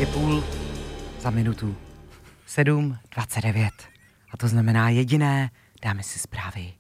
Je 7:29. A to znamená jediné, dáme si zprávy.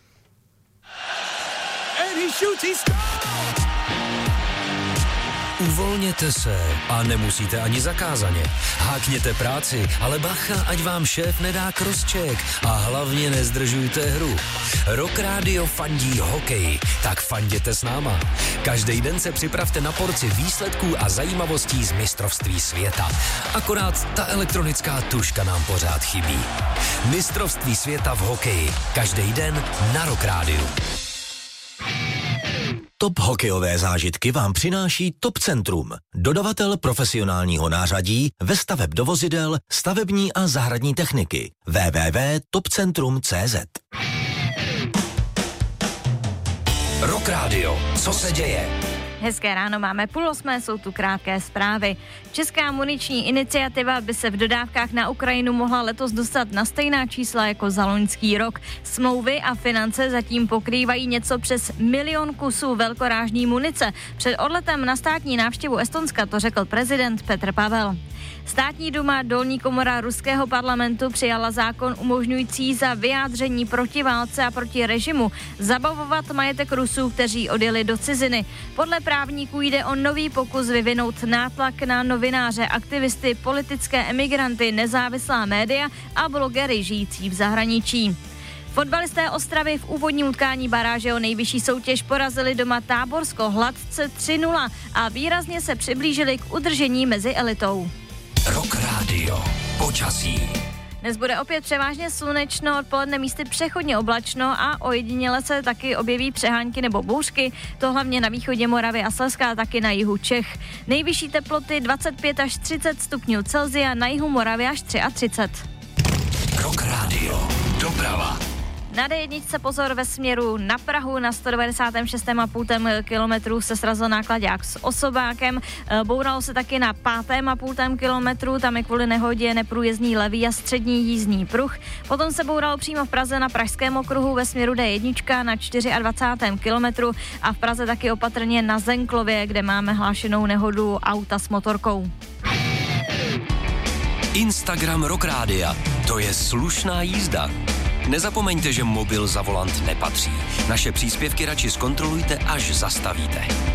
Uvolněte se a nemusíte ani zakázaně. Hákněte práci, ale bacha, ať vám šéf nedá crosscheck a hlavně nezdržujte hru. Rock Radio fandí hokej, tak fanděte s náma. Každý den se připravte na porci výsledků a zajímavostí z mistrovství světa. Akorát ta elektronická tužka nám pořád chybí. Mistrovství světa v hokeji. Každý den na Rock Radio. Top hokejové zážitky vám přináší Top Centrum, dodavatel profesionálního nářadí ve staveb do vozidel, stavební a zahradní techniky. www.topcentrum.cz. Rock Radio, co se děje? Hezké ráno, máme 7:30, jsou tu krátké zprávy. Česká muniční iniciativa by se v dodávkách na Ukrajinu mohla letos dostat na stejná čísla jako za loňský rok. Smlouvy a finance zatím pokrývají něco přes 1 000 000 kusů velkorážní munice. Před odletem na státní návštěvu Estonska to řekl prezident Petr Pavel. Státní duma, dolní komora ruského parlamentu, přijala zákon umožňující za vyjádření proti válce a proti režimu zabavovat majetek Rusů, kteří odjeli do ciziny. Podle právníků jde o nový pokus vyvinout nátlak na novináře, aktivisty, politické emigranty, nezávislá média a blogery žijící v zahraničí. Fotbalisté Ostravy v úvodním utkání baráže o nejvyšší soutěž porazili doma Táborsko hladce 3-0 a výrazně se přiblížili k udržení mezi elitou. Rock Radio. Počasí. Dnes bude opět převážně slunečno, odpoledne místy přechodně oblačno a ojediněle se taky objeví přehánky nebo bouřky, to hlavně na východě Moravy a Slezska a taky na jihu Čech. Nejvyšší teploty 25 až 30 stupňů Celsia, na jihu Moravy až 33. Rock Radio. Doprava. Na D1 pozor ve směru na Prahu, na 196,5 kilometru se srazil náklaďák s osobákem. Bouralo se taky na 5,5 kilometru, tam je kvůli nehodě neprůjezdný levý a střední jízdní pruh. Potom se bouralo přímo v Praze na Pražském okruhu ve směru D1 na 24 kilometru a v Praze taky opatrně na Zenklově, kde máme hlášenou nehodu auta s motorkou. Instagram Rock Rádia. To je slušná jízda. Nezapomeňte, že mobil za volant nepatří. Naše příspěvky radši zkontrolujte, až zastavíte.